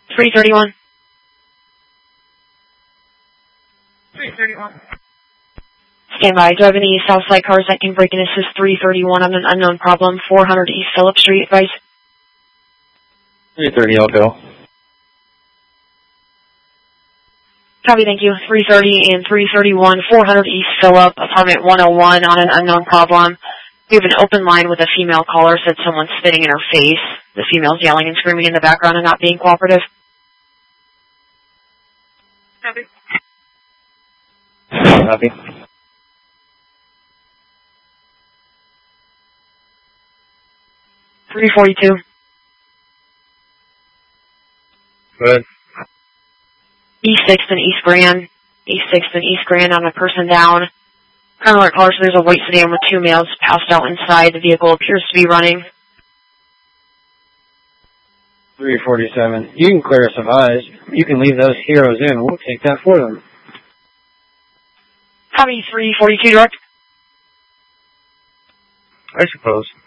331. 331. Stand by. Do I have any Southside cars that can break and assist 331 on an unknown problem? 400 East Phillip Street, advice. 330, I'll go. Copy, thank you. 330 and 331, 400 East Phillip, apartment 101 on an unknown problem. We have an open line with a female caller, said someone's spitting in her face. The female's yelling and screaming in the background and not being cooperative. Copy. Copy. $342. Good. East 6th and East Grand. East 6th and East Grand on a person down. Current alert caller, so there's a white sedan with 2 males passed out inside. The vehicle appears to be running. 347. You can clear some eyes. You can leave those heroes in. We'll take that for them. Copy, 342 direct. I suppose.